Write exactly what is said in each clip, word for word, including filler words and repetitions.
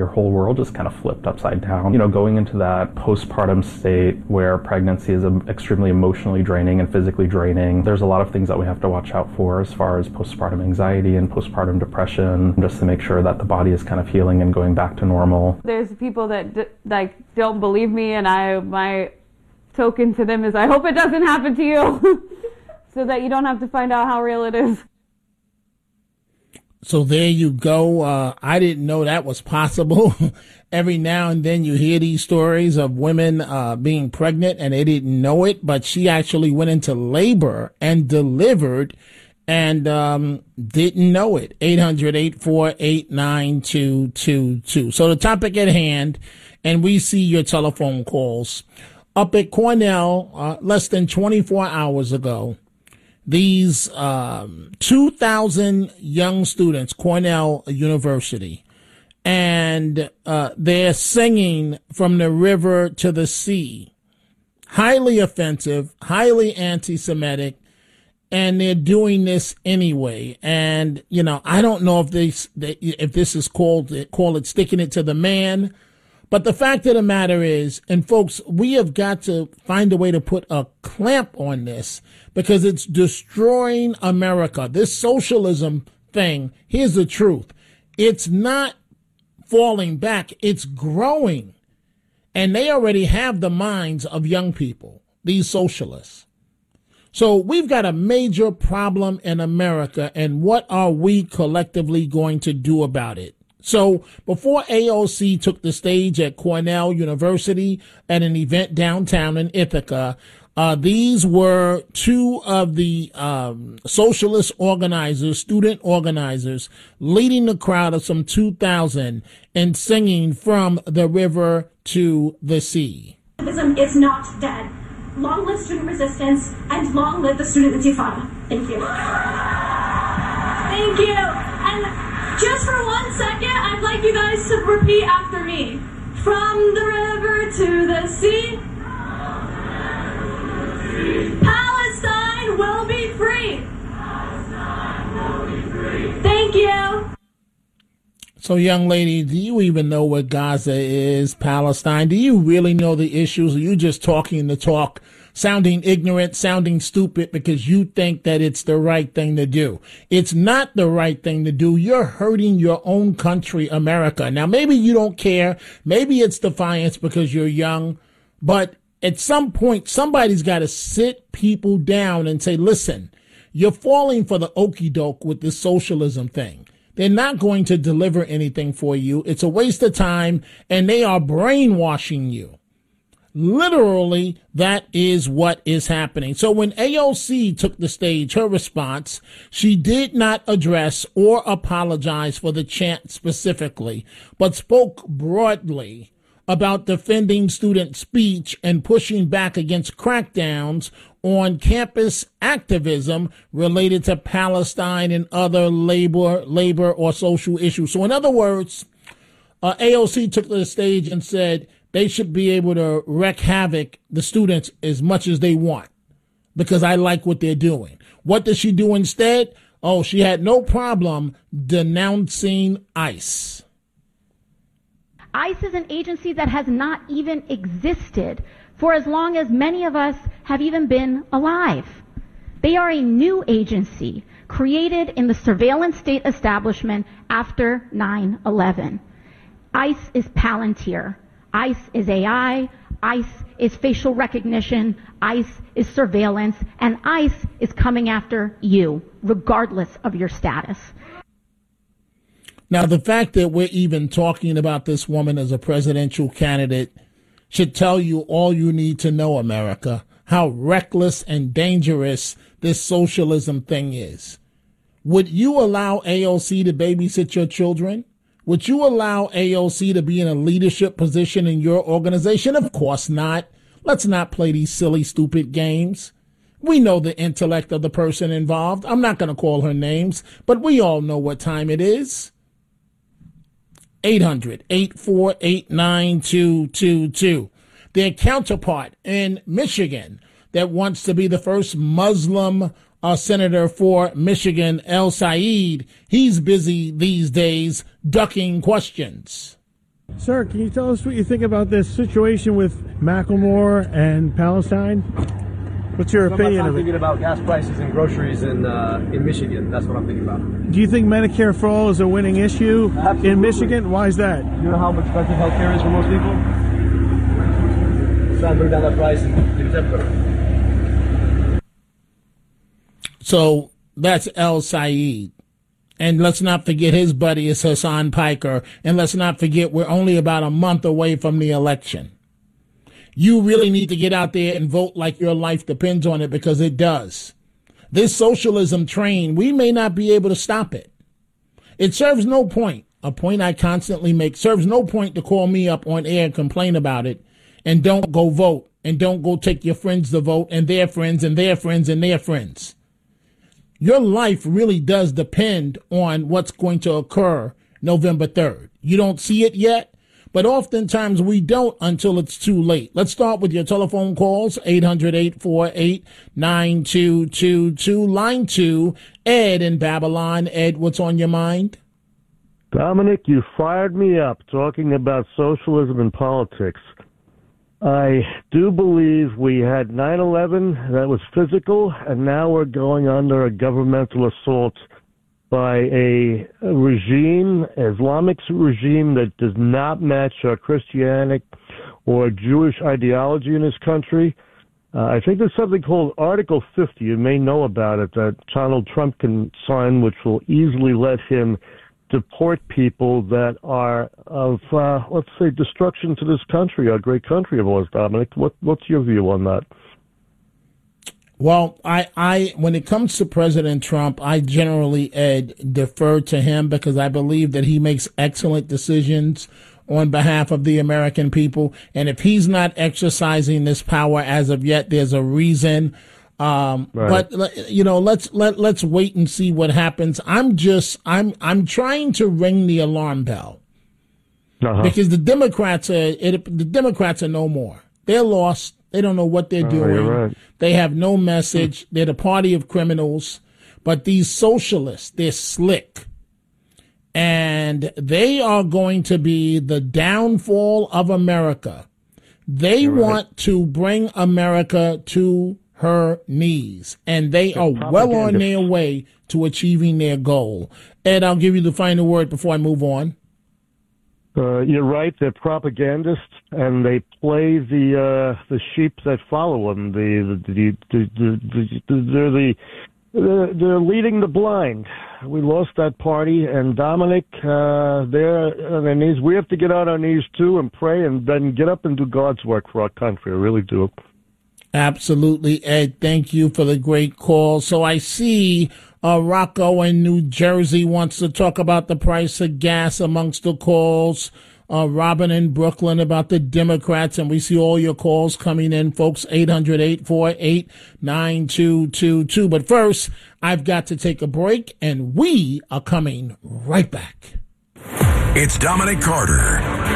Your whole world just kind of flipped upside down. You know, going into that postpartum state where pregnancy is extremely emotionally draining and physically draining, there's a lot of things that we have to watch out for as far as postpartum anxiety and postpartum depression, just to make sure that the body is kind of healing and going back to normal. There's people that d- like don't believe me, and I my token to them is I hope it doesn't happen to you so that you don't have to find out how real it is. So there you go. Uh, I didn't know that was possible. Every now and then you hear these stories of women uh, being pregnant and they didn't know it, but she actually went into labor and delivered and um, didn't know it. eight hundred, eight four eight, nine two two two. So the topic at hand, and we see your telephone calls. Up at Cornell, uh, less than twenty-four hours ago, these um, two thousand young students, Cornell University, and uh, they're singing From the River to the Sea. Highly offensive, highly anti-Semitic, and they're doing this anyway. And, you know, I don't know if this, if this is called, call it sticking it to the man. But the fact of the matter is, and folks, we have got to find a way to put a clamp on this because it's destroying America. This socialism thing, here's the truth. It's not falling back. It's growing. And they already have the minds of young people, these socialists. So we've got a major problem in America, and what are we collectively going to do about it? So before A O C took the stage at Cornell University at an event downtown in Ithaca, uh, these were two of the um, socialist organizers, student organizers, leading the crowd of some two thousand and singing From the River to the Sea. Is not dead. Long live student resistance, and long live the student intifada. Thank you. Thank you. And just for one second, I'd like you guys to repeat after me. From the river to the sea, Palestine will be free. Palestine will be free. Thank you. So, young lady, do you even know what Gaza is, Palestine? Do you really know the issues? Are you just talking the talk, sounding ignorant, sounding stupid because you think that it's the right thing to do? It's not the right thing to do. You're hurting your own country, America. Now, maybe you don't care. Maybe it's defiance because you're young. But at some point, somebody's got to sit people down and say, listen, you're falling for the okie doke with this socialism thing. They're not going to deliver anything for you. It's a waste of time, and they are brainwashing you. Literally, that is what is happening. So when A O C took the stage, her response, she did not address or apologize for the chant specifically, but spoke broadly about defending student speech and pushing back against crackdowns on campus activism related to Palestine and other labor, labor or social issues. So in other words, uh, A O C took to the stage and said they should be able to wreak havoc the students as much as they want because I like what they're doing. What does she do instead? Oh, she had no problem denouncing ICE. ICE is an agency that has not even existed for as long as many of us have even been alive. They are a new agency created in the surveillance state establishment after nine eleven. ICE is Palantir. ICE is A I. ICE is facial recognition. ICE is surveillance. And ICE is coming after you, regardless of your status. Now, the fact that we're even talking about this woman as a presidential candidate should tell you all you need to know, America, how reckless and dangerous this socialism thing is. Would you allow A O C to babysit your children? Would you allow A O C to be in a leadership position in your organization? Of course not. Let's not play these silly, stupid games. We know the intellect of the person involved. I'm not going to call her names, but we all know what time it is. eight hundred, eight four eight, nine two two two. Their counterpart in Michigan that wants to be the first Muslim uh, senator for Michigan, El Said, he's busy these days ducking questions. Sir, can you tell us what you think about this situation with Macklemore and Palestine? What's your opinion I'm of it? thinking about gas prices and groceries in uh, in Michigan. That's what I'm thinking about. Do you think Medicare for all is a winning issue Absolutely. in Michigan? Why is that? You know how expensive healthcare is for most people? It's trying to bring down that price and give it everybody. So that's El Sayed. And let's not forget his buddy is Hassan Piker. And let's not forget we're only about a month away from the election. You really need to get out there and vote like your life depends on it, because it does. This socialism train, we may not be able to stop it. It serves no point, a point I constantly make, serves no point to call me up on air and complain about it and don't go vote and don't go take your friends to vote and their friends and their friends and their friends. Your life really does depend on what's going to occur November third. You don't see it yet? But oftentimes we don't until it's too late. Let's start with your telephone calls, eight hundred, eight four eight, nine two two two. Line two, Ed in Babylon. Ed, what's on your mind? Dominic, you fired me up talking about socialism and politics. I do believe we had nine eleven, that was physical, and now we're going under a governmental assault by a regime, Islamic regime, that does not match our Christianic or Jewish ideology in this country. Uh, I think there's something called Article fifty, you may know about it, that Donald Trump can sign, which will easily let him deport people that are of, uh, let's say, destruction to this country, our great country of ours, Dominic. What, what's your view on that? Well, I, I, when it comes to President Trump, I generally, Ed, defer to him because I believe that he makes excellent decisions on behalf of the American people. And if he's not exercising this power as of yet, there's a reason. Um, right. But you know, let's let let's wait and see what happens. I'm just, I'm, I'm trying to ring the alarm bell uh-huh. because the Democrats are, it, the Democrats are no more. They're lost. They don't know what they're doing. Oh, right. They have no message. They're the party of criminals. But these socialists, they're slick. And they are going to be the downfall of America. They You're want right. to bring America to her knees. And they are well on their way to achieving their goal. Ed, I'll give you the final word before I move on. Uh, you're right. They're propagandists, and they play the uh, the sheep that follow them. The, the, the, the, the, the, they're the they're, they're leading the blind. We lost that party, and Dominic, uh, they're on their knees. We have to get on our knees too and pray, and then get up and do God's work for our country. I really do. Absolutely, Ed. Thank you for the great call. So I see uh, Rocco in New Jersey wants to talk about the price of gas amongst the calls. Uh, Robin in Brooklyn about the Democrats, and we see all your calls coming in, folks, eight hundred, eight four eight, nine two two two. But first, I've got to take a break, and we are coming right back. It's Dominic Carter.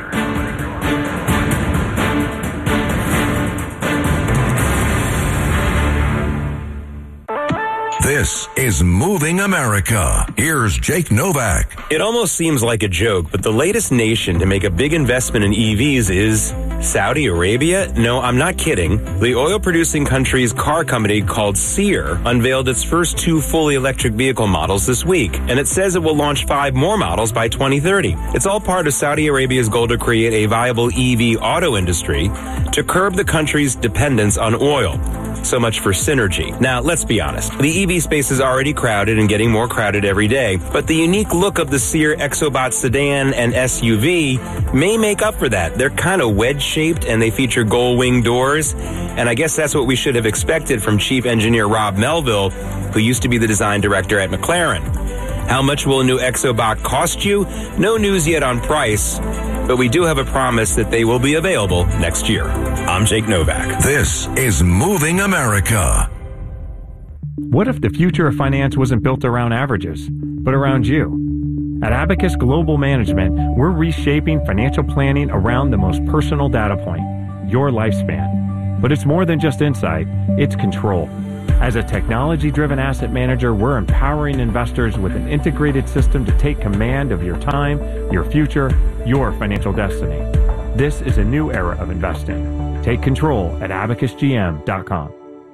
This is Moving America. Here's Jake Novak. It almost seems like a joke, but the latest nation to make a big investment in E Vs is Saudi Arabia? No, I'm not kidding. The oil-producing country's car company called Seer unveiled its first two fully electric vehicle models this week, and it says it will launch five more models by twenty thirty. It's all part of Saudi Arabia's goal to create a viable E V auto industry to curb the country's dependence on oil. So much for synergy. Now, let's be honest. The E V space is already crowded and getting more crowded every day, but the unique look of the Seer Exobot sedan and S U V may make up for that. They're kind of wedge-shaped and they feature gull-wing doors, and I guess that's what we should have expected from Chief Engineer Rob Melville, who used to be the design director at McLaren. How much will a new Exobot cost you? No news yet on price, but we do have a promise that they will be available next year. I'm Jake Novak. This is Moving America. What if the future of finance wasn't built around averages, but around you? At Abacus Global Management, we're reshaping financial planning around the most personal data point, your lifespan. But it's more than just insight, it's control. As a technology-driven asset manager, we're empowering investors with an integrated system to take command of your time, your future, your financial destiny. This is a new era of investing. Take control at abacus g m dot com.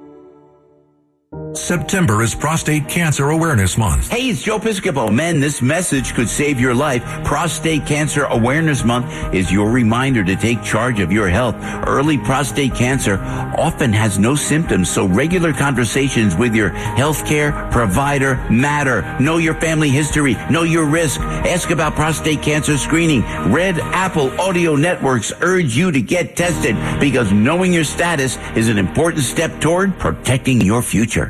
September is Prostate Cancer Awareness Month. Hey, it's Joe Piscopo. Men, this message could save your life. Prostate Cancer Awareness Month is your reminder to take charge of your health. Early prostate cancer often has no symptoms, so regular conversations with your healthcare provider matter. Know your family history. Know your risk. Ask about prostate cancer screening. Red Apple Audio Networks urge you to get tested because knowing your status is an important step toward protecting your future.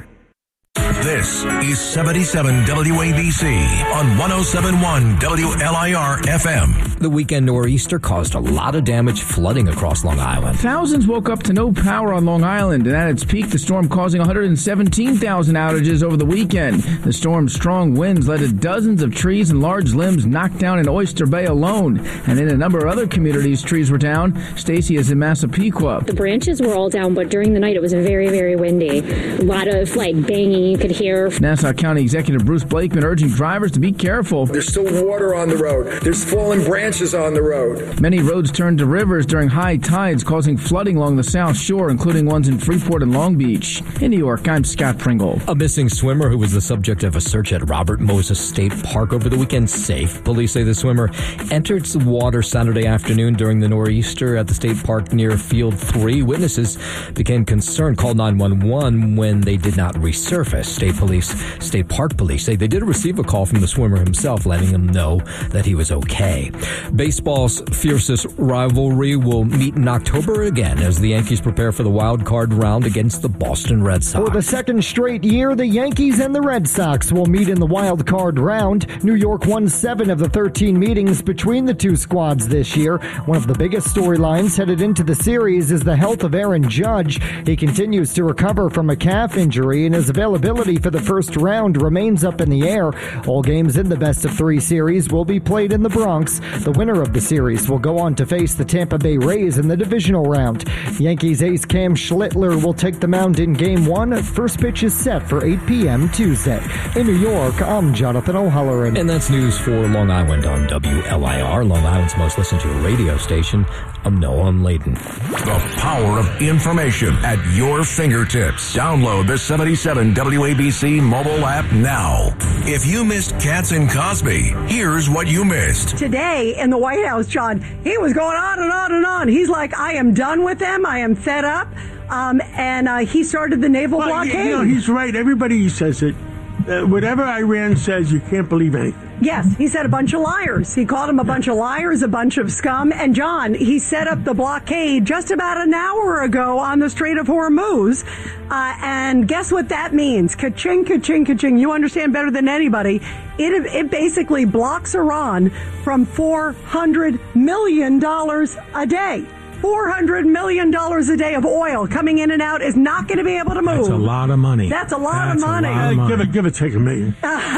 This is seventy-seven W A B C on one oh seven point one W L I R F M. The weekend nor'easter caused a lot of damage, flooding across Long Island. Thousands woke up to no power on Long Island, and at its peak, the storm causing one hundred seventeen thousand outages over the weekend. The storm's strong winds led to dozens of trees and large limbs knocked down in Oyster Bay alone. And in a number of other communities, trees were down. Stacy is in Massapequa. The branches were all down, but during the night, it was very, very windy. A lot of, like, banging you could hear. Nassau County Executive Bruce Blakeman urging drivers to be careful. There's still water on the road. There's fallen branches on the road. Many roads turned to rivers during high tides, causing flooding along the South Shore, including ones in Freeport and Long Beach. In New York, I'm Scott Pringle. A missing swimmer who was the subject of a search at Robert Moses State Park over the weekend safe. Police say the swimmer entered the water Saturday afternoon during the nor'easter at the state park near Field three. Witnesses became concerned, called nine one one when they did not resurface. State police, state park police say they did receive a call from the swimmer himself, letting him know that he was okay. Baseball's fiercest rivalry will meet in October again as the Yankees prepare for the wild card round against the Boston Red Sox. For the second straight year, the Yankees and the Red Sox will meet in the wild card round. New York won seven of the thirteen meetings between the two squads this year. One of the biggest storylines headed into the series is the health of Aaron Judge. He continues to recover from a calf injury, and his availability for the first round remains up in the air. All games in the best of three series will be played in the Bronx. The winner of the series will go on to face the Tampa Bay Rays in the divisional round. Yankees ace Cam Schlittler will take the mound in game one. First pitch is set for eight p.m. Tuesday. In New York, I'm Jonathan O'Halloran. And that's news for Long Island on W L I R, Long Island's most listened to radio station. I'm Noam Layden. The power of information at your fingertips. Download the seventy-seven W A B C mobile app now. If you missed Katz and Cosby, here's what you missed. Today in the White House, John, he was going on and on and on. He's like, I am done with them. I am fed up. Um, and uh, he started the naval well, blockade. You know, he's right. Everybody says it. Uh, whatever Iran says, you can't believe anything. Yes, he said a bunch of liars. He called them a bunch of liars, a bunch of scum. And John, he set up the blockade just about an hour ago on the Strait of Hormuz. Uh, and guess what that means? Ka-ching, ka-ching, ka-ching. You understand better than anybody. It, it basically blocks Iran from four hundred million dollars a day. four hundred million dollars a day of oil coming in and out is not going to be able to move. That's a lot of money. That's a lot That's of money. A lot of money. Give it, give it, take a million.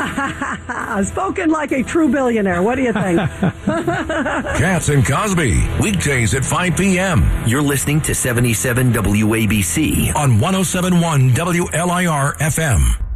Spoken like a true billionaire. What do you think? Katz and Cosby, weekdays at five p.m. You're listening to seventy-seven W A B C on one oh seven point one W L I R F M.